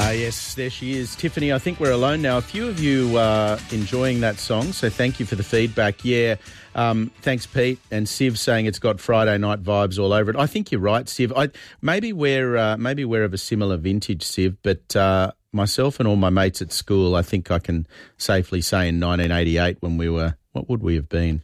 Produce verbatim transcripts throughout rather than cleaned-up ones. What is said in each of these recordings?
Ah, yes, there she is. Tiffany, I think we're alone now. A few of you are enjoying that song, so thank you for the feedback. Yeah, um, thanks, Pete. And Siv saying it's got Friday night vibes all over it. I think you're right, Siv. I, maybe, we're, uh, maybe we're of a similar vintage, Siv, but uh, myself and all my mates at school, I think I can safely say in nineteen eighty-eight when we were, what would we have been?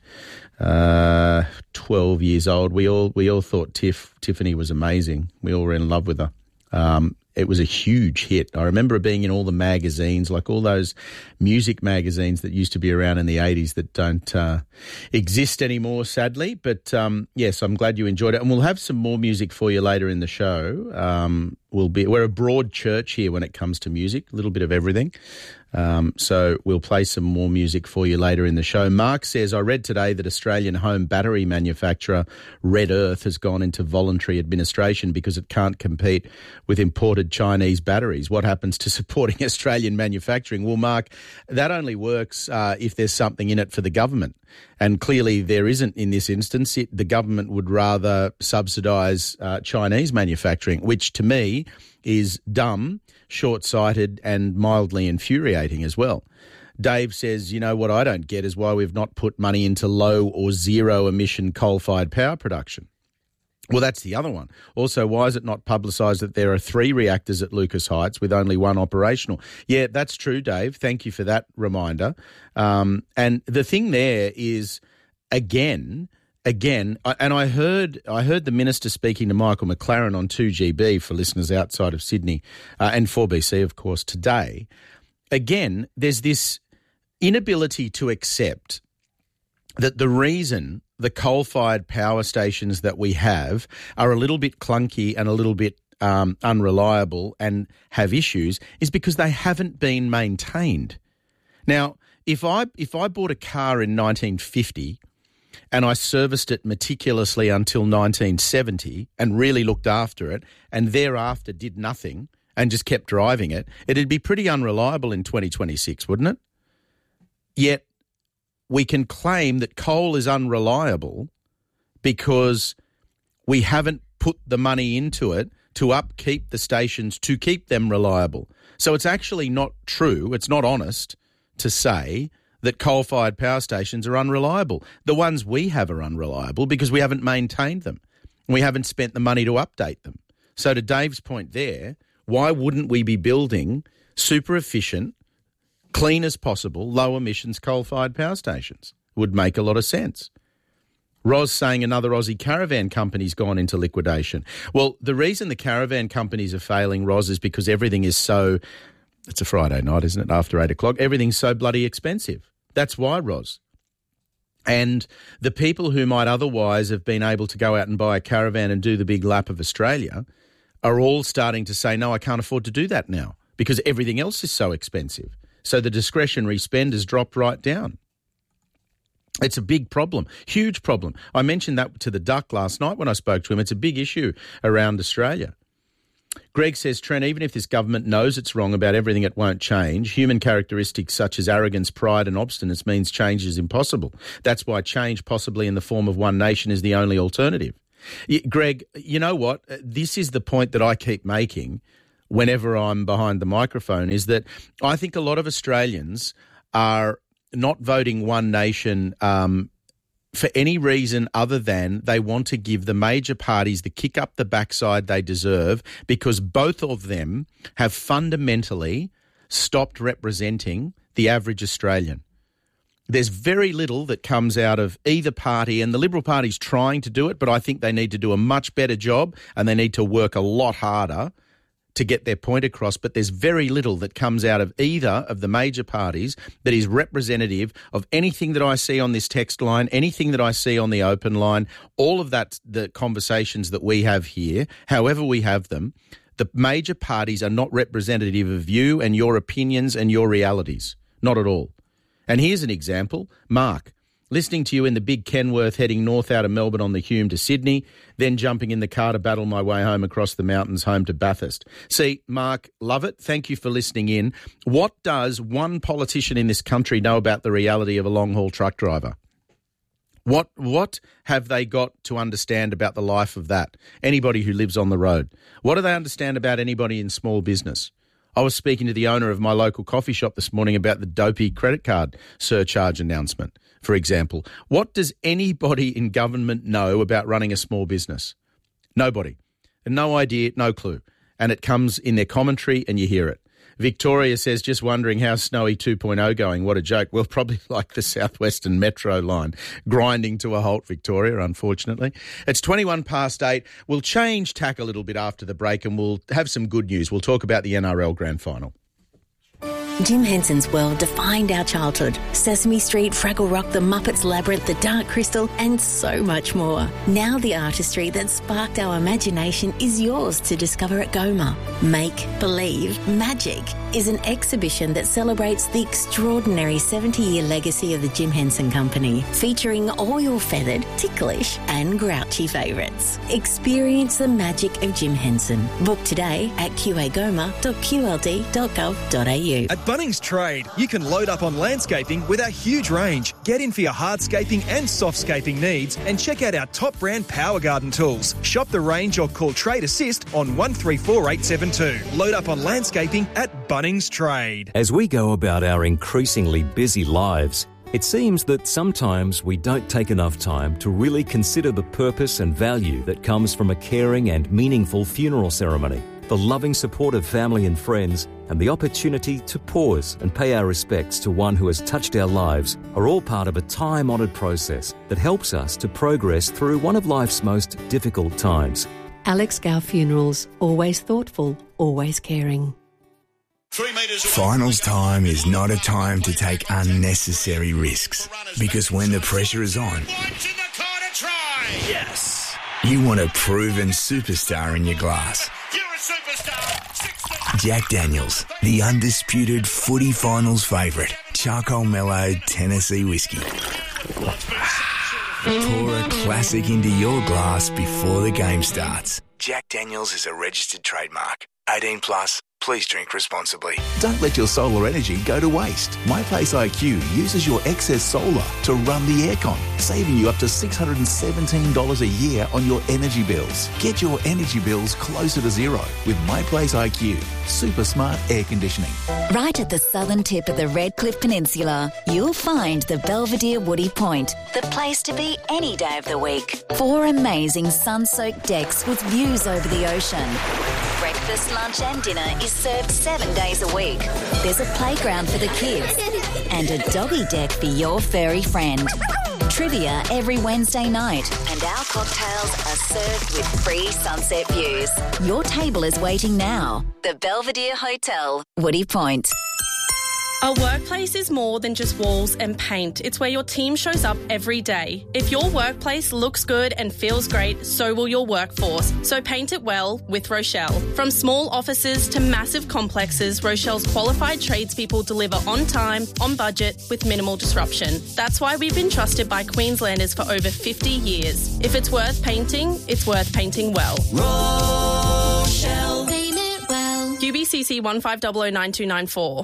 Uh, twelve years old. We all we all thought Tiff Tiffany was amazing. We all were in love with her. Um, it was a huge hit. I remember it being in all the magazines, like all those music magazines that used to be around in the eighties that don't uh, exist anymore, sadly. But um, yes, I'm glad you enjoyed it, and we'll have some more music for you later in the show. Um, we'll be we're a broad church here when it comes to music, a little bit of everything. Um, so we'll play some more music for you later in the show. Mark says, I read today that Australian home battery manufacturer Red Earth has gone into voluntary administration because it can't compete with imported Chinese batteries. What happens to supporting Australian manufacturing? Well, Mark, that only works uh, if there's something in it for the government. And clearly there isn't in this instance. It, the government would rather subsidise uh, Chinese manufacturing, which to me is dumb, short-sighted and mildly infuriating as well. Dave says, you know, what I don't get is why we've not put money into low or zero emission coal-fired power production. Well, that's the other one. Also, why is it not publicised that there are three reactors at Lucas Heights with only one operational? Yeah, that's true, Dave. Thank you for that reminder. Um, and the thing there is, again... Again, and I heard I heard the minister speaking to Michael McLaren on two G B for listeners outside of Sydney uh, and four B C, of course, today. Again, there's this inability to accept that the reason the coal-fired power stations that we have are a little bit clunky and a little bit um, unreliable and have issues is because they haven't been maintained. Now, if I if I bought a car in nineteen fifty and I serviced it meticulously until nineteen seventy and really looked after it and thereafter did nothing and just kept driving it, it'd be pretty unreliable in twenty twenty-six, wouldn't it? Yet we can claim that coal is unreliable because we haven't put the money into it to upkeep the stations to keep them reliable. So it's actually not true, it's not honest to say that coal-fired power stations are unreliable. The ones we have are unreliable because we haven't maintained them. We haven't spent the money to update them. So to Dave's point there, why wouldn't we be building super efficient, clean as possible, low-emissions coal-fired power stations? Would make a lot of sense. Roz saying another Aussie caravan company's gone into liquidation. Well, the reason the caravan companies are failing, Roz, is because everything is so... It's a Friday night, isn't it, after eight o'clock? Everything's so bloody expensive. That's why, Roz. And the people who might otherwise have been able to go out and buy a caravan and do the big lap of Australia are all starting to say, no, I can't afford to do that now because everything else is so expensive. So the discretionary spend has dropped right down. It's a big problem, huge problem. I mentioned that to the Duck last night when I spoke to him. It's a big issue around Australia. Greg says, Trent, even if this government knows it's wrong about everything, it won't change. Human characteristics such as arrogance, pride and obstinance means change is impossible. That's why change, possibly in the form of one nation, is the only alternative. Greg, you know what? This is the point that I keep making whenever I'm behind the microphone, is that I think a lot of Australians are not voting one nation um for any reason other than they want to give the major parties the kick up the backside they deserve because both of them have fundamentally stopped representing the average Australian. There's very little that comes out of either party, and the Liberal Party's trying to do it, but I think they need to do a much better job and they need to work a lot harder to get their point across, but there's very little that comes out of either of the major parties that is representative of anything that I see on this text line, anything that I see on the open line, all of that, the conversations that we have here, however we have them. The major parties are not representative of you and your opinions and your realities. Not at all. And here's an example. Mark, listening to you in the big Kenworth heading north out of Melbourne on the Hume to Sydney, then jumping in the car to battle my way home across the mountains home to Bathurst. See, Mark, love it. Thank you for listening in. What does one politician in this country know about the reality of a long-haul truck driver? What what have they got to understand about the life of that? Anybody who lives on the road. What do they understand about anybody in small business? I was speaking to the owner of my local coffee shop this morning about the dopey credit card surcharge announcement, for example. What does anybody in government know about running a small business? Nobody. And no idea, no clue. And it comes in their commentary and you hear it. Victoria says, just wondering how Snowy two point oh going. What a joke. Well, probably like the Southwestern Metro line, grinding to a halt, Victoria, unfortunately. It's twenty-one past eight. We'll change tack a little bit after the break and we'll have some good news. We'll talk about the N R L Grand Final. Jim Henson's world defined our childhood. Sesame Street, Fraggle Rock, The Muppets Labyrinth, The Dark Crystal, and so much more. Now the artistry that sparked our imagination is yours to discover at Goma. Make Believe Magic is an exhibition that celebrates the extraordinary seventy-year legacy of the Jim Henson Company, featuring all your feathered, ticklish and grouchy favourites. Experience the magic of Jim Henson. Book today at q a goma dot q l d dot gov dot a u. At Bunnings Trade, you can load up on landscaping with our huge range. Get in for your hardscaping and softscaping needs and check out our top brand Power Garden tools. Shop the range or call Trade Assist on one three four eight seven two. Load up on landscaping at Bunnings Trade. As we go about our increasingly busy lives, it seems that sometimes we don't take enough time to really consider the purpose and value that comes from a caring and meaningful funeral ceremony. The loving support of family and friends, and the opportunity to pause and pay our respects to one who has touched our lives are all part of a time-honoured process that helps us to progress through one of life's most difficult times. Alex Gow Funerals, always thoughtful, always caring. Finals time is not a time to take unnecessary risks, because when the pressure is on, Yes! you want a proven superstar in your glass. Jack Daniels, the undisputed footy finals favourite. Charcoal mellowed Tennessee whiskey. Pour a classic into your glass before the game starts. Jack Daniels is a registered trademark. eighteen plus. Please drink responsibly. Don't let your solar energy go to waste. MyPlace I Q uses your excess solar to run the aircon, saving you up to six hundred seventeen dollars a year on your energy bills. Get your energy bills closer to zero with MyPlace I Q. Super smart air conditioning. Right at the southern tip of the Redcliffe Peninsula, you'll find the Belvedere Woody Point, the place to be any day of the week. Four amazing sun-soaked decks with views over the ocean. Breakfast, lunch and dinner is served seven days a week. There's a playground for the kids and a doggy deck for your furry friend. Trivia every Wednesday night, and our cocktails are served with free sunset views. Your table is waiting now. The Belvedere Hotel, Woody Point. A workplace is more than just walls and paint. It's where your team shows up every day. If your workplace looks good and feels great, so will your workforce. So paint it well with Rochelle. From small offices to massive complexes, Rochelle's qualified tradespeople deliver on time, on budget, with minimal disruption. That's why we've been trusted by Queenslanders for over fifty years. If it's worth painting, it's worth painting well. Rochelle. Paint it well. U B C C one five zero zero nine two nine four.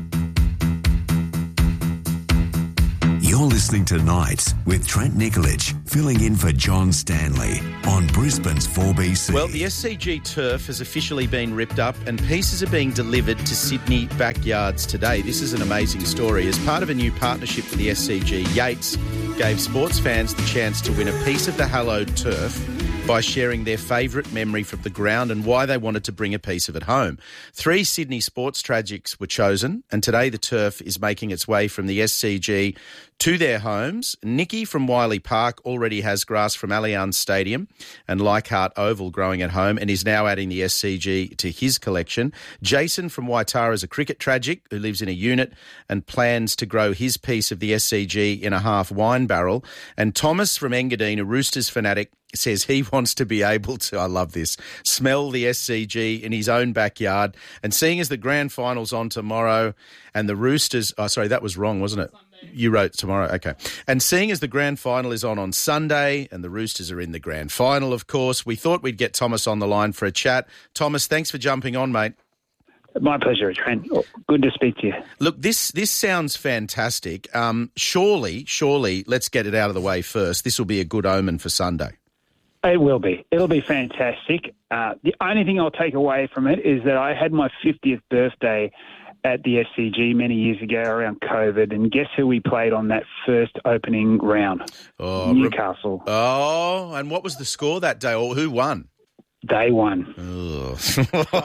You're listening to Nights with Trent Nikolic, filling in for John Stanley on Brisbane's four B C. Well, the S C G turf has officially been ripped up and pieces are being delivered to Sydney backyards today. This is an amazing story. As part of a new partnership with the S C G, Yates gave sports fans the chance to win a piece of the hallowed turf by sharing their favourite memory from the ground and why they wanted to bring a piece of it home. Three Sydney sports tragics were chosen, and today the turf is making its way from the S C G to their homes. Nikki from Wiley Park already has grass from Allianz Stadium and Leichhardt Oval growing at home and is now adding the S C G to his collection. Jason from Waitara is a cricket tragic who lives in a unit and plans to grow his piece of the S C G in a half wine barrel. And Thomas from Engadine, a Roosters fanatic, says he wants to be able to, I love this, smell the S C G in his own backyard. And seeing as the grand final's on tomorrow and the Roosters, oh, sorry, that was wrong, wasn't it? Sunday. You wrote tomorrow, okay. And seeing as the grand final is on on Sunday and the Roosters are in the grand final, of course, we thought we'd get Thomas on the line for a chat. Thomas, thanks for jumping on, mate. My pleasure, Trent. Good to speak to you. Look, this this sounds fantastic. Um, surely, surely, let's get it out of the way first. This will be a good omen for Sunday. It will be. It'll be fantastic. Uh, the only thing I'll take away from it is that I had my fiftieth birthday at the S C G many years ago around COVID, and guess who we played on that first opening round? Oh, Newcastle. Oh, and what was the score that day, or who won? They won. So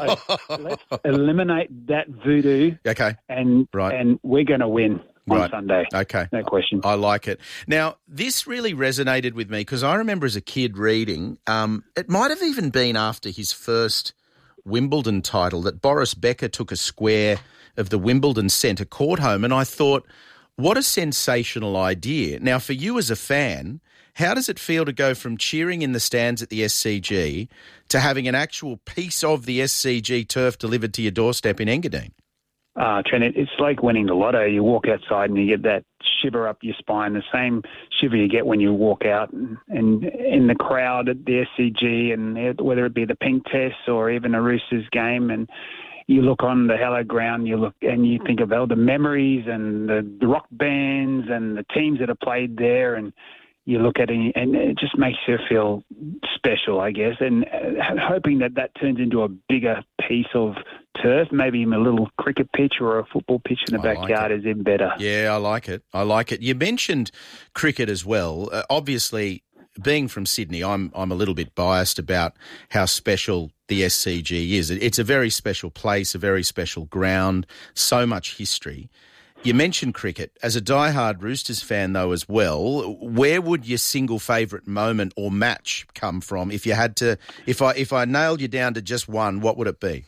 let's eliminate that voodoo. Okay. And, right. and we're going to win. On right. Sunday. Okay. No question. I like it. Now, this really resonated with me because I remember as a kid reading, um, it might have even been after his first Wimbledon title that Boris Becker took a square of the Wimbledon Centre Court home, and I thought, what a sensational idea. Now, for you as a fan, how does it feel to go from cheering in the stands at the S C G to having an actual piece of the S C G turf delivered to your doorstep in Engadine? Uh, Trent, it's like winning the lotto. You walk outside and you get that shiver up your spine, the same shiver you get when you walk out and, and in the crowd at the S C G, and whether it be the Pink Test or even a Roosters game, and you look on the hallowed ground, you look and you think of all the memories and the, the rock bands and the teams that have played there, and you look at it and it just makes you feel special, I guess, and uh, hoping that that turns into a bigger piece of turf, maybe even a little cricket pitch or a football pitch in the I backyard like is even better. Yeah, I like it. I like it. You mentioned cricket as well. Uh, obviously, being from Sydney, I'm I'm a little bit biased about how special the S C G is. It's a very special place, a very special ground, so much history. You mentioned cricket. As a diehard Roosters fan, though, as well, where would your single favourite moment or match come from? If you had to, if I if I nailed you down to just one, what would it be?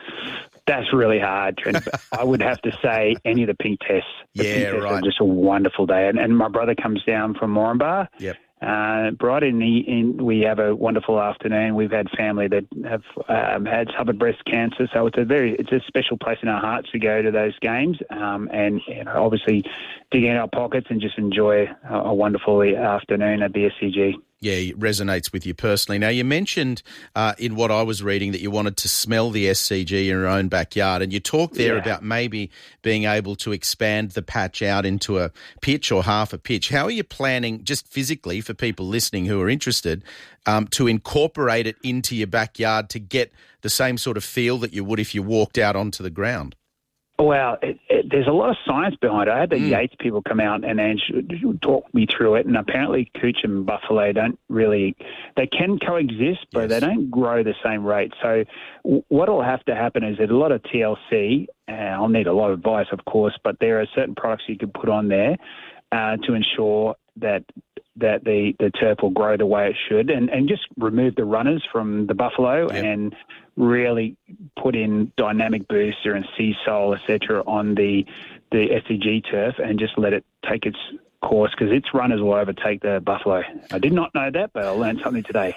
That's really hard, Trent. I would have to say any of the Pink Tests. The yeah, Pink Tests right. are just a wonderful day. And, and my brother comes down from Moranbah. Yep. Uh, Bright in the in, we have a wonderful afternoon. We've had family that have um, had suffered breast cancer, so it's a very it's a special place in our hearts to go to those games, um, and you know, obviously dig in our pockets and just enjoy a, a wonderful afternoon at the S C G. Yeah, it resonates with you personally. Now, you mentioned uh, in what I was reading that you wanted to smell the S C G in your own backyard, and you talked there yeah. about maybe being able to expand the patch out into a pitch or half a pitch. How are you planning, just physically, for people listening who are interested, um, to incorporate it into your backyard to get the same sort of feel that you would if you walked out onto the ground? Well, it, it, there's a lot of science behind it. I had the mm. Yates people come out and, and talk me through it, and apparently cooch and buffalo don't really, they can coexist, but yes. they don't grow the same rate. So what will have to happen is that a lot of T L C, uh, I'll need a lot of advice, of course, but there are certain products you can put on there uh, to ensure that that the, the turf will grow the way it should, and, and just remove the runners from the buffalo yep. and really put in dynamic booster and sea sole, et cetera, on the, the S C G turf and just let it take its course, because its runners will overtake the buffalo. I did not know that, but I learned something today.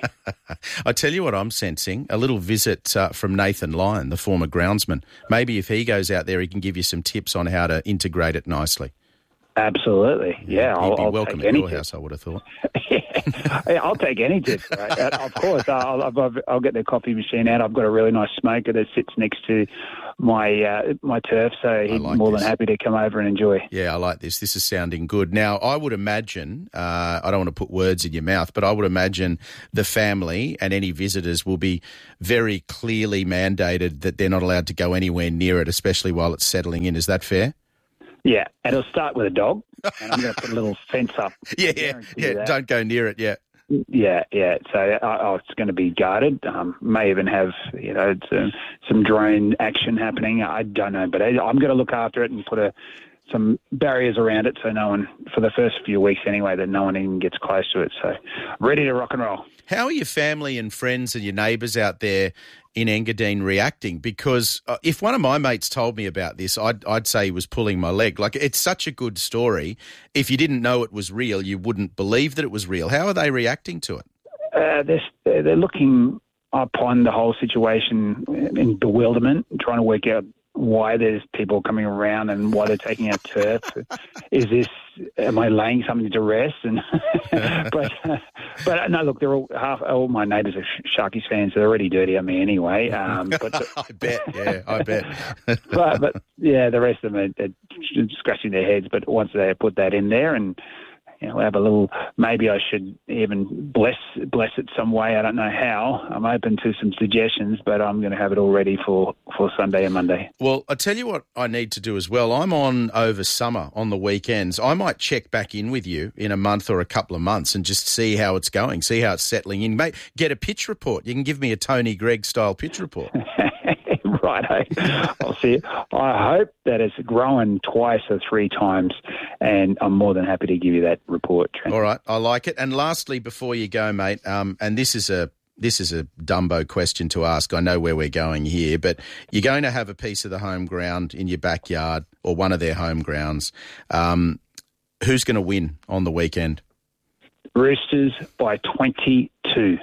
I tell you what I'm sensing, a little visit uh, from Nathan Lyon, the former groundsman. Maybe if he goes out there, he can give you some tips on how to integrate it nicely. Absolutely, yeah. He'd I'll, be I'll welcome take at any your tip. house, I would have thought. yeah, I'll take any tip. Right? Of course, I'll, I'll, I'll get the coffee machine out. I've got a really nice smoker that sits next to my uh, my turf, so he's like more this. than happy to come over and enjoy. Yeah, I like this. This is sounding good. Now, I would imagine, uh, I don't want to put words in your mouth, but I would imagine the family and any visitors will be very clearly mandated that they're not allowed to go anywhere near it, especially while it's settling in. Is that fair? Yeah, and it'll start with a dog, and I'm going to put a little fence up. yeah, yeah, yeah. Don't go near it, yeah. Yeah, yeah. So uh, oh, it's going to be guarded. Um, may even have, you know, some, some drone action happening. I don't know, but I, I'm going to look after it and put a some barriers around it so no one, for the first few weeks anyway, that no one even gets close to it. So ready to rock and roll. How are your family and friends and your neighbours out there in Engadine reacting? Because uh, if one of my mates told me about this, I'd, I'd say he was pulling my leg. Like, it's such a good story. If you didn't know it was real, you wouldn't believe that it was real. How are they reacting to it? Uh, they're, they're looking upon the whole situation in bewilderment, trying to work out why there's people coming around and why they're taking our turf. Is this, am I laying something to rest? And but uh, but no, look, they're all half all my neighbours are Sharkies fans, so they're already dirty on me anyway. Um, but I bet, yeah, I bet. but but yeah, the rest of them are, are scratching their heads. But once they put that in there and you know, have a little. Maybe I should even bless bless it some way. I don't know how. I'm open to some suggestions, but I'm going to have it all ready for, for Sunday and Monday. Well, I tell you what I need to do as well. I'm on over summer on the weekends. I might check back in with you in a month or a couple of months and just see how it's going, see how it's settling in. Mate, get a pitch report. You can give me a Tony Gregg style pitch report. Right, I'll see. I hope that it's grown twice or three times, and I'm more than happy to give you that report, Trent. All right, I like it. And lastly, before you go, mate, um, and this is a this is a Dumbo question to ask. I know where we're going here, but you're going to have a piece of the home ground in your backyard or one of their home grounds. Um, who's going to win on the weekend? Roosters by twenty-two.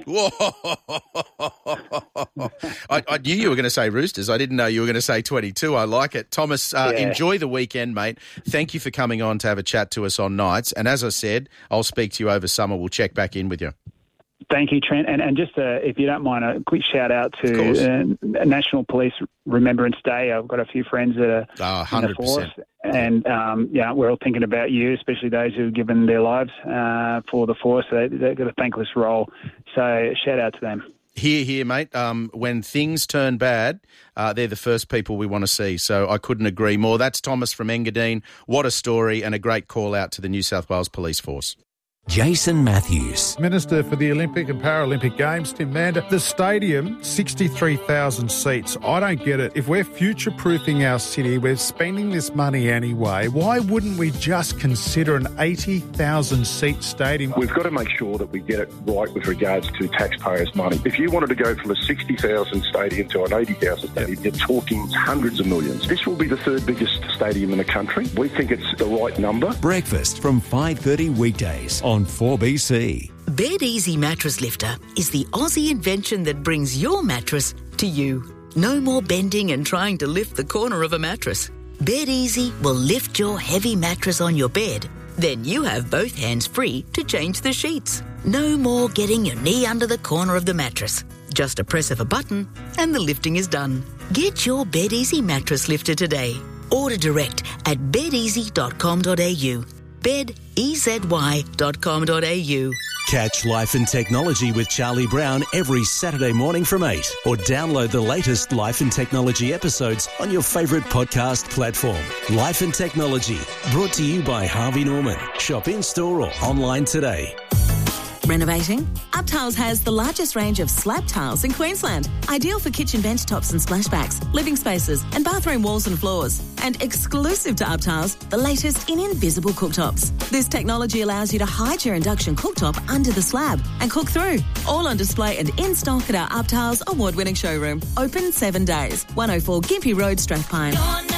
I, I knew you were going to say Roosters. I didn't know you were going to say twenty-two. I like it. Thomas, uh, Yeah. enjoy the weekend, mate. Thank you for coming on to have a chat to us on Nights. And as I said, I'll speak to you over summer. We'll check back in with you. Thank you, Trent. And, and just, uh, if you don't mind, a quick shout-out to uh, National Police Remembrance Day. I've got a few friends that are Oh, one in the hundred percent. force. And, um, yeah, we're all thinking about you, especially those who have given their lives uh, for the force. They, they've got a thankless role. So shout-out to them. Here, here, mate. Um, when things turn bad, uh, they're the first people we want to see. So I couldn't agree more. That's Thomas from Engadine. What a story and a great call out to the New South Wales Police Force. Jason Matthews. Minister for the Olympic and Paralympic Games, Tim Mander. The stadium, sixty-three thousand seats. I don't get it. If we're future-proofing our city, we're spending this money anyway, why wouldn't we just consider an eighty thousand seat stadium? We've got to make sure that we get it right with regards to taxpayers' money. If you wanted to go from a sixty thousand stadium to an eighty thousand stadium, you're talking hundreds of millions. This will be the third biggest stadium in the country. We think it's the right number. Breakfast from five thirty weekdays on four B C. Bed Easy Mattress Lifter is the Aussie invention that brings your mattress to you. No more bending and trying to lift the corner of a mattress. Bed Easy will lift your heavy mattress on your bed. Then you have both hands free to change the sheets. No more getting your knee under the corner of the mattress. Just a press of a button and the lifting is done. Get your Bed Easy Mattress Lifter today. Order direct at bed easy dot com dot a u. bed easy dot com dot a u. Catch Life and Technology with Charlie Brown every Saturday morning from eight, or download the latest Life and Technology episodes on your favourite podcast platform. Life and Technology, brought to you by Harvey Norman. Shop in-store or online today. Renovating? UpTiles has the largest range of slab tiles in Queensland, ideal for kitchen bench tops and splashbacks, living spaces and bathroom walls and floors. And exclusive to UpTiles, the latest in invisible cooktops. This technology allows you to hide your induction cooktop under the slab and cook through. All on display and in stock at our UpTiles award-winning showroom. Open seven days. one oh four Gympie Road, Strathpine.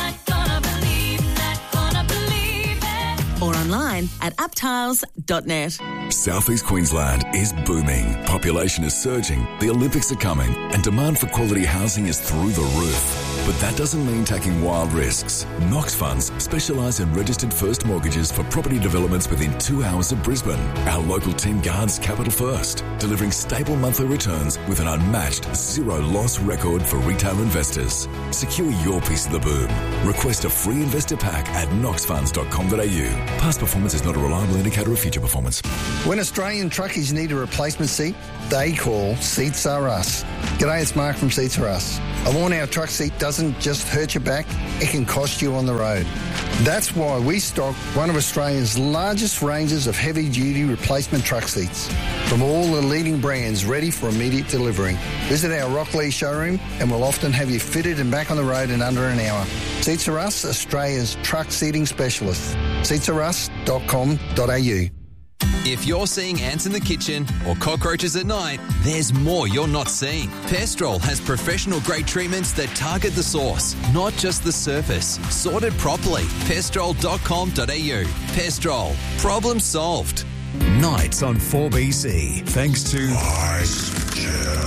Or online at uptiles dot net. Southeast Queensland is booming. Population is surging, the Olympics are coming, and demand for quality housing is through the roof. But that doesn't mean taking wild risks. Knox Funds specialise in registered first mortgages for property developments within two hours of Brisbane. Our local team guards capital first, delivering stable monthly returns with an unmatched zero loss record for retail investors. Secure your piece of the boom. Request a free investor pack at knox funds dot com dot a u. Past performance is not a reliable indicator of future performance. When Australian truckies need a replacement seat, they call Seats R Us. G'day, it's Mark from Seats R Us. I warn our truck seat doesn't just hurt your back, it can cost you on the road. That's why we stock one of Australia's largest ranges of heavy-duty replacement truck seats from all the leading brands ready for immediate delivery. Visit our Rockley showroom and we'll often have you fitted and back on the road in under an hour. Seats R Us, Australia's truck seating specialist. seats r us dot com dot a u. If you're seeing ants in the kitchen or cockroaches at night, there's more you're not seeing. Pestrol has professional-grade treatments that target the source, not just the surface. Sorted properly. pestrol dot com dot a u. Pestrol. Problem solved. Nights on four B C. Thanks to Ice Gel.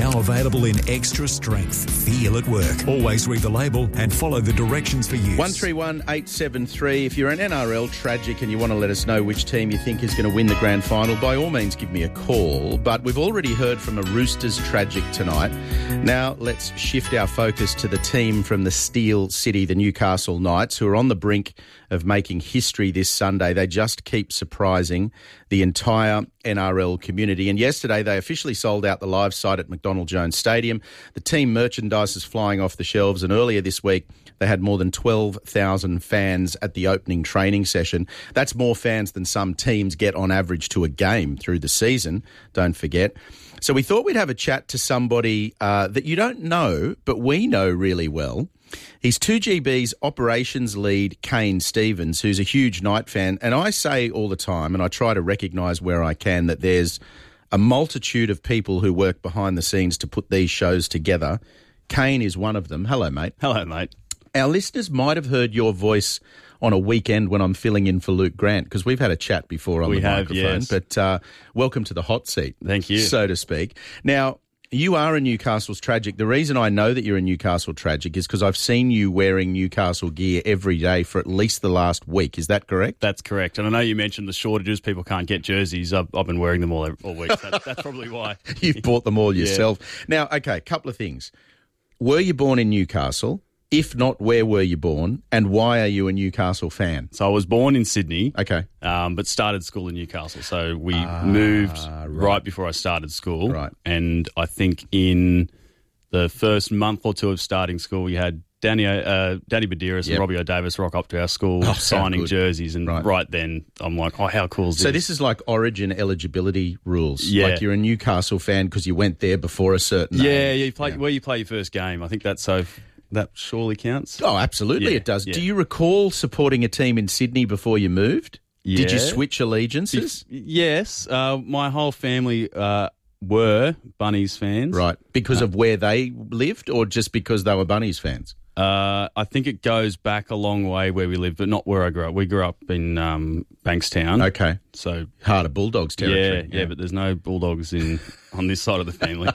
Now available in extra strength. Feel at work. Always read the label and follow the directions for use. one three one eight seven three. If you're an N R L tragic and you want to let us know which team you think is going to win the grand final, by all means give me a call. But we've already heard from a Roosters tragic tonight. Now let's shift our focus to the team from the Steel City, the Newcastle Knights, who are on the brink of making history this Sunday. They just keep surprising the entire N R L community. And yesterday they officially sold out the live site at McDonald Jones Stadium. The team merchandise is flying off the shelves, and earlier this week they had more than twelve thousand fans at the opening training session. That's more fans than some teams get on average to a game through the season, don't forget. So we thought we'd have a chat to somebody uh, that you don't know, but we know really well. He's two G B's operations lead, Kane Stevens, who's a huge Knight fan. And I say all the time, and I try to recognise where I can, that there's a multitude of people who work behind the scenes to put these shows together. Kane is one of them. Hello, mate. Hello, mate. Our listeners might have heard your voice on a weekend when I'm filling in for Luke Grant, because we've had a chat before on we the have, microphone. Yes. But uh, welcome to the hot seat. Thank you. So to speak. Now, you are a Newcastle's tragic. The reason I know that you're a Newcastle tragic is because I've seen you wearing Newcastle gear every day for at least the last week. Is that correct? That's correct. And I know you mentioned the shortages. People can't get jerseys. I've, I've been wearing them all, all week. So that's, that's probably why. You've bought them all Yeah. yourself. Now, okay, a couple of things. Were you born in Newcastle? If not, where were you born? And why are you a Newcastle fan? So I was born in Sydney. Okay. Um, but started school in Newcastle. So we ah, moved right. right before I started school. Right. And I think in the first month or two of starting school, we had Danny, uh, Danny Badiris Yep. and Robbie O'Davis rock up to our school Oh, signing good. jerseys. And Right. right. then, I'm like, oh, how cool is this? So this is like Origin eligibility rules. Yeah. Like you're a Newcastle fan because you went there before a certain Yeah, age. yeah, you play, where you play your first game. I think that's so... That surely counts. Oh, absolutely Yeah, it does. yeah. Do you recall supporting a team in Sydney before you moved? Yeah. Did you switch allegiances? Yes. Uh, my whole family uh, were Bunnies fans. Right. Because Uh, of where they lived or just because they were Bunnies fans? Uh, I think it goes back a long way where we lived, but not where I grew up. We grew up in um, Bankstown. Okay. So Heart of Bulldogs territory. Yeah, yeah, but there's no Bulldogs in on this side of the family.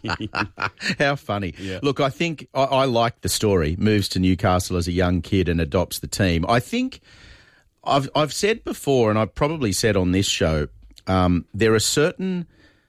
How funny. Yeah. Look, I think I, I like the story. Moves to Newcastle as a young kid and adopts the team. I think I've I've said before, and I've probably said on this show, um, there are certain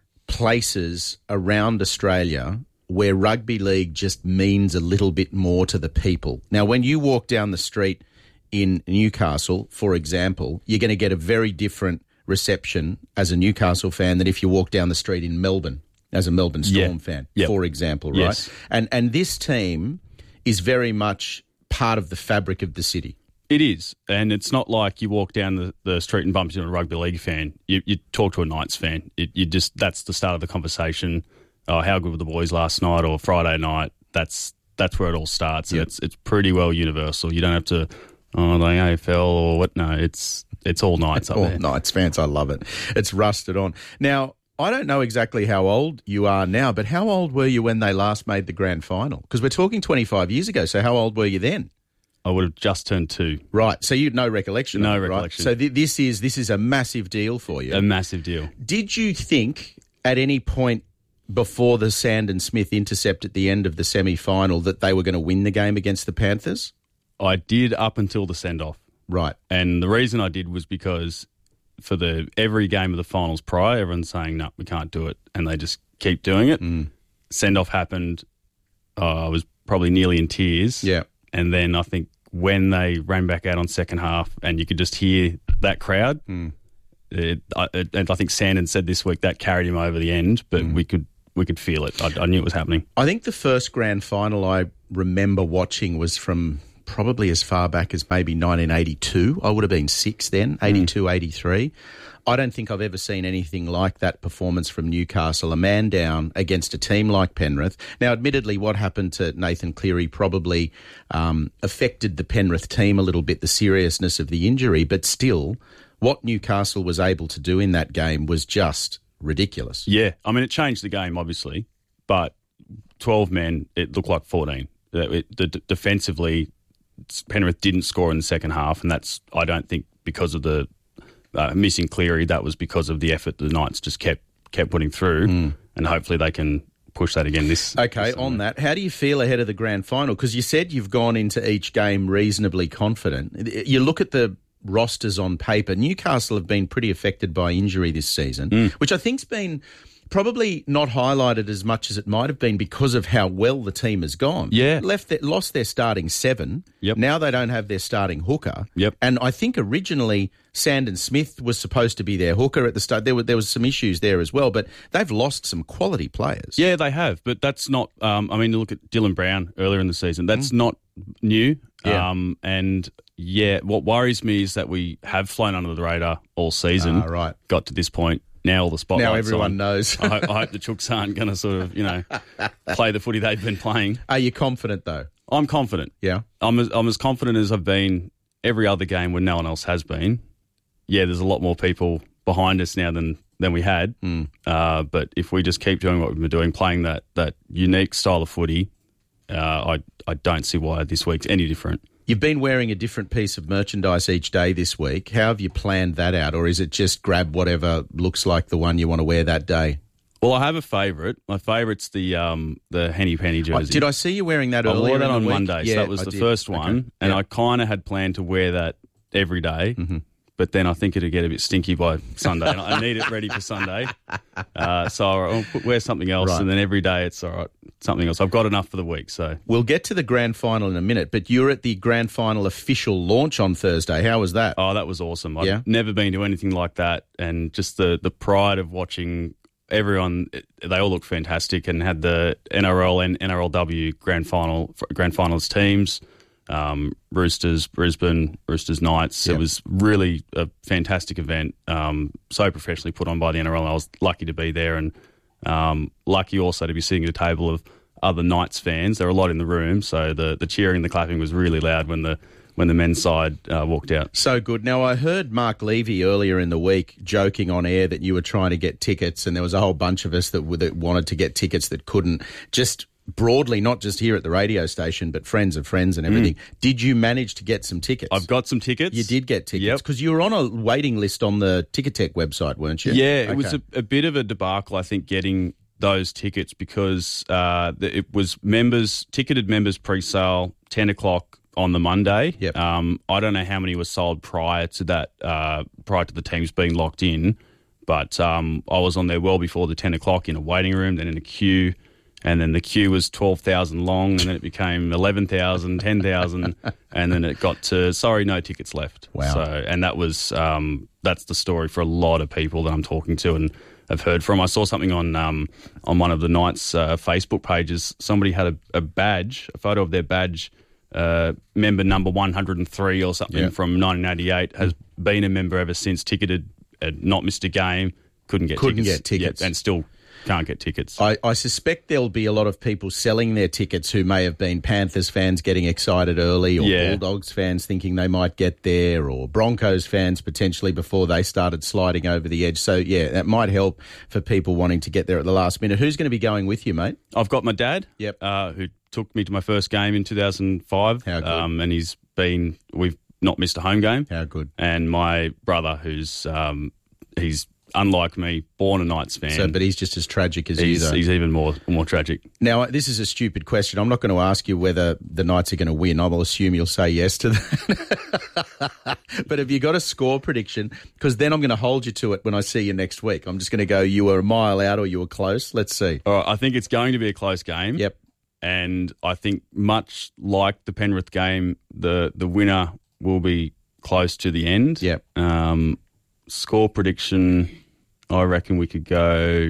places around Australia where rugby league just means a little bit more to the people. Now, when you walk down the street in Newcastle, for example, you're going to get a very different reception as a Newcastle fan than if you walk down the street in Melbourne as a Melbourne Storm Yeah. fan, Yep. for example, right? Yes. And and this team is very much part of the fabric of the city. It is, and it's not like you walk down the, the street and bump into a rugby league fan. You, you talk to a Knights fan. It, you just that's the start of the conversation. Oh, how good were the boys last night or Friday night? That's that's where it all starts. And Yep. it's it's pretty well universal. You don't have to oh the A F L or what. No, it's it's all Knights up All there. Knights fans, I love it. It's rusted on. Now, I don't know exactly how old you are now, but how old were you when they last made the grand final? Because we're talking twenty-five years ago, so how old were you then? I would have just turned two. Right, so you had no recollection No of it, recollection. Right? So th- this is this is a massive deal for you. A massive deal. Did you think at any point before the Sand and Smith intercept at the end of the semi-final that they were going to win the game against the Panthers? I did up until the send-off. Right. And the reason I did was because for the every game of the finals prior, everyone's saying, no, we can't do it. And they just keep doing it. Mm. Send-off happened. Uh, I was probably nearly in tears. Yeah. And then I think when they ran back out on second half and you could just hear that crowd, Mm. it, I, it, and I think Sandon said this week that carried him over the end, but Mm. we could we could feel it. I, I knew it was happening. I think the first grand final I remember watching was from probably as far back as maybe nineteen eighty-two. I would have been six then, eighty-two, eighty-three. I don't think I've ever seen anything like that performance from Newcastle, a man down against a team like Penrith. Now, admittedly, what happened to Nathan Cleary probably um, affected the Penrith team a little bit, the seriousness of the injury, but still, what Newcastle was able to do in that game was just ridiculous. Yeah, I mean, it changed the game, obviously, but twelve men, it looked like fourteen. It, it, the, defensively, Penrith didn't score in the second half, and that's, I don't think, because of the uh, missing Cleary. That was because of the effort the Knights just kept kept putting through, Mm. and hopefully they can push that again this. Okay, this on that, how do you feel ahead of the grand final? Because you said you've gone into each game reasonably confident. You look at the rosters on paper. Newcastle have been pretty affected by injury this season, mm. which I think's been probably not highlighted as much as it might have been because of how well the team has gone. Yeah. Left their, lost their starting seven. Yep. Now they don't have their starting hooker. Yep. And I think originally Sandon Smith was supposed to be their hooker at the start. There were there was some issues there as well, but they've lost some quality players. Yeah, they have, but that's not um, I mean, look at Dylan Brown earlier in the season. That's mm. not new. Yeah. Um, and yeah, what worries me is that we have flown under the radar all season. Ah, right. Got to this point. Now all the spotlights. Now everyone on. knows. I, hope, I hope the Chooks aren't going to sort of, you know, play the footy they've been playing. Are you confident though? I'm confident. Yeah. I'm as, I'm as confident as I've been every other game when no one else has been. Yeah, there's a lot more people behind us now than, than we had. Mm. Uh, but if we just keep doing what we've been doing, playing that that unique style of footy, uh, I I don't see why this week's any different. You've been wearing a different piece of merchandise each day this week. How have you planned that out? Or is it just grab whatever looks like the one you want to wear that day? Well, I have a favourite. My favourite's the um, the Henny Penny jersey. Did I see you wearing that I earlier wore that in on the week? Monday, Yeah, so that was I the did. first one. Okay. And Yep. I kind of had planned to wear that every day. Mm-hmm. But then I think it'd get a bit stinky by Sunday. And I need it ready for Sunday. Uh, so I'll put, wear something else, Right. and then every day it's all right, something else. I've got enough for the week. So We'll get to the grand final in a minute, but you're at the grand final official launch on Thursday. How was that? Oh, that was awesome. I've Yeah? never been to anything like that, and just the, the pride of watching everyone. They all look fantastic, and had the N R L and N R L W grand final grand finals teams. Um, Roosters, Brisbane, Roosters Knights. Yep. It was really a fantastic event, um, so professionally put on by the N R L. I was lucky to be there, and um, lucky also to be sitting at a table of other Knights fans. There were a lot in the room, so the, the cheering, the clapping was really loud when the when the men's side uh, walked out. So good. Now, I heard Mark Levy earlier in the week joking on air that you were trying to get tickets, and there was a whole bunch of us that, w- that wanted to get tickets that couldn't. Just broadly, not just here at the radio station, but friends of friends and everything. Mm. Did you manage to get some tickets? I've got some tickets. You did get tickets? Yep. Because you were on a waiting list on the Ticketek website, weren't you? Yeah, it Okay. was a, a bit of a debacle, I think, getting those tickets because uh, it was members, ticketed members pre-sale, ten o'clock on the Monday. Yep. Um, I don't know how many were sold prior to that, uh, prior to the teams being locked in, but um, I was on there well before the ten o'clock in a waiting room, then in a queue. And then the queue was twelve thousand long, and then it became eleven thousand, ten thousand, and then it got to, sorry, no tickets left. Wow. So, and that was, um, that's the story for a lot of people that I'm talking to and have heard from. I saw something on um, on one of the Knights' uh, Facebook pages. Somebody had a, a badge, a photo of their badge, uh, member number one hundred three or something Yeah. from nineteen eighty-eight, has been a member ever since, ticketed, uh, not missed a game, couldn't get Couldn't tickets. get tickets. Yeah, and still can't get tickets. I, I suspect there'll be a lot of people selling their tickets who may have been Panthers fans getting excited early, or Yeah. Bulldogs fans thinking they might get there, or Broncos fans potentially before they started sliding over the edge. So, yeah, that might help for people wanting to get there at the last minute. Who's going to be going with you, mate? I've got my dad, Yep. uh, who took me to my first game in two thousand five. How good. Um, and he's been, we've not missed a home game. How good. And my brother, who's, um, he's unlike me, born a Knights fan. So, but he's just as tragic as you, he's, though. he's even more more tragic. Now, this is a stupid question. I'm not going to ask you whether the Knights are going to win. I will assume you'll say yes to that. But have you got a score prediction? Because then I'm going to hold you to it when I see you next week. I'm just going to go, you were a mile out or you were close. Let's see. All right, I think it's going to be a close game. Yep. And I think much like the Penrith game, the, the winner will be close to the end. Yep. Um, score prediction, I reckon we could go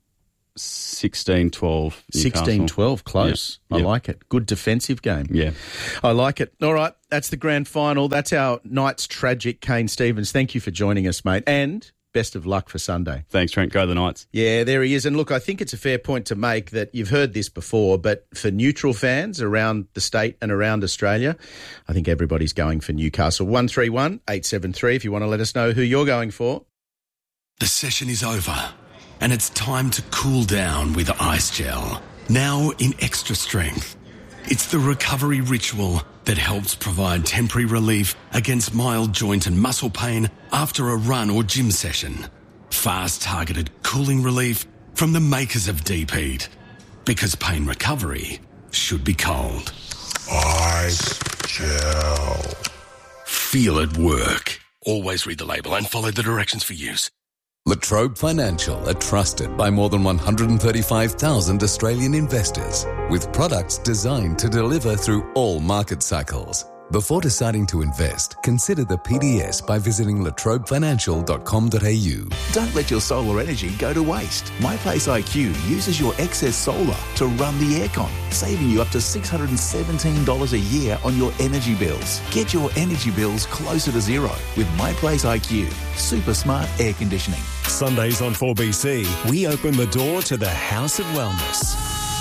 sixteen twelve. sixteen twelve, close. Yep. I Yep. like it. Good defensive game. Yeah. I like it. All right, that's the grand final. That's our Knights tragic, Kane Stevens. Thank you for joining us, mate. And best of luck for Sunday. Thanks, Trent. Go the Knights. Yeah, there he is. And look, I think it's a fair point to make that you've heard this before, but for neutral fans around the state and around Australia, I think everybody's going for Newcastle. one three one, eight seven three if you want to let us know who you're going for. The session is over, and it's time to cool down with Ice Gel. Now in extra strength. It's the recovery ritual that helps provide temporary relief against mild joint and muscle pain after a run or gym session. Fast targeted cooling relief from the makers of Deep Heat. Because pain recovery should be cold. Ice gel. Feel it work. Always read the label and follow the directions for use. Latrobe Financial are trusted by more than one hundred thirty-five thousand Australian investors with products designed to deliver through all market cycles. Before deciding to invest, consider the P D S by visiting latrobe financial dot com dot a u. Don't let your solar energy go to waste. MyPlace I Q uses your excess solar to run the aircon, saving you up to six hundred seventeen dollars a year on your energy bills. Get your energy bills closer to zero with MyPlace I Q. Super smart air conditioning. Sundays on four B C, we open the door to the House of Wellness.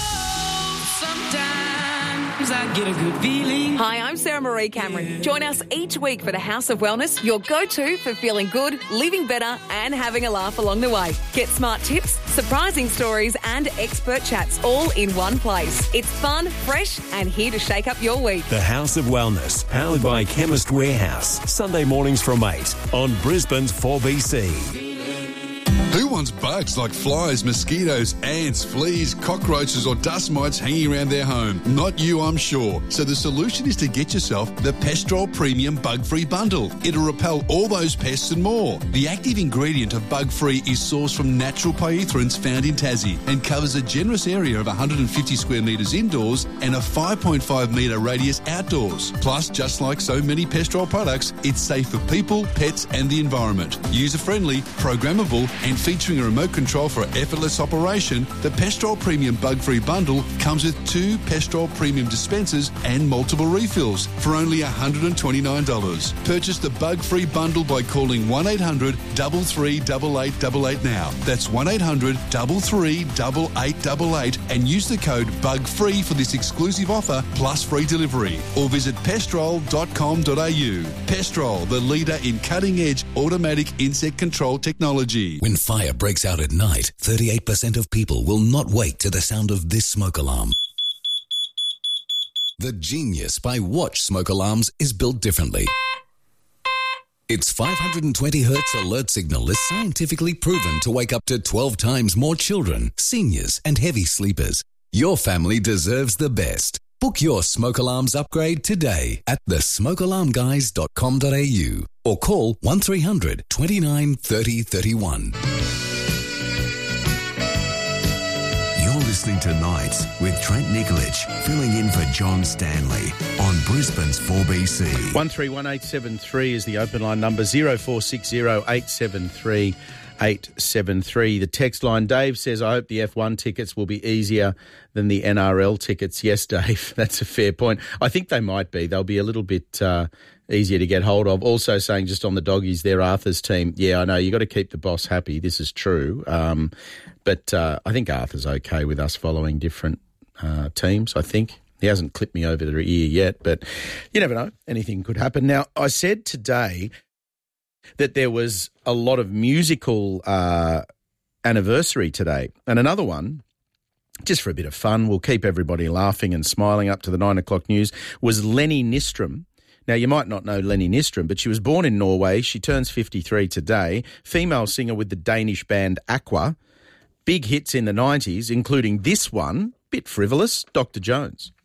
I get a good feeling. Hi, I'm Sarah Marie Cameron. Join us each week for the House of Wellness, your go-to for feeling good, living better and having a laugh along the way. Get smart tips, surprising stories and expert chats all in one place. It's fun, fresh and here to shake up your week. The House of Wellness, powered by Chemist Warehouse. Sunday mornings from eight on Brisbane's four B C. Who wants bugs like flies, mosquitoes, ants, fleas, cockroaches or dust mites hanging around their home? Not you, I'm sure. So the solution is to get yourself the Pestrol Premium Bug-Free Bundle. It'll repel all those pests and more. The active ingredient of Bug-Free is sourced from natural pyrethroids found in Tassie and covers a generous area of one hundred fifty square metres indoors and a five point five metre radius outdoors. Plus, just like so many Pestrol products, it's safe for people, pets and the environment. User-friendly, programmable and featuring a remote control for effortless operation, the Pestrol Premium Bug-Free Bundle comes with two Pestrol Premium dispensers and multiple refills for only one hundred twenty-nine dollars. Purchase the Bug-Free Bundle by calling one eight hundred, three three eight eight eight eight now. That's one eight hundred, three three eight eight eight eight and use the code BUGFREE for this exclusive offer plus free delivery. Or visit pestrol dot com dot a u. Pestrol, the leader in cutting-edge automatic insect control technology. When fire breaks out at night, thirty-eight percent of people will not wake to the sound of this smoke alarm. The Genius by Watch smoke alarms is built differently. Its five hundred twenty hertz alert signal is scientifically proven to wake up to twelve times more children, seniors and heavy sleepers. Your family deserves the best. Book your smoke alarms upgrade today at the smoke alarm guys dot com dot a u or call one three hundred, twenty-nine, thirty, thirty-one. You're listening to Nights with Trent Nikolic, filling in for John Stanley on Brisbane's four B C. one three one eight seven three is the open line number, zero four six zero eight seven three eight seven three. The text line, Dave says, I hope the F one tickets will be easier than the N R L tickets. Yes, Dave, that's a fair point. I think they might be. They'll be a little bit uh, easier to get hold of. Also saying just on the doggies, they're Arthur's team. Yeah, I know, you got to keep the boss happy. This is true. Um, but uh, I think Arthur's okay with us following different uh, teams, I think. He hasn't clipped me over the ear yet, but you never know. Anything could happen. Now, I said today that there was a lot of musical uh, anniversary today. And another one, just for a bit of fun, we'll keep everybody laughing and smiling up to the nine o'clock news, was Lenny Nystrom. Now, you might not know Lenny Nystrom, but she was born in Norway. She turns fifty-three today. Female singer with the Danish band Aqua. Big hits in the nineties, including this one, bit frivolous, Doctor Jones.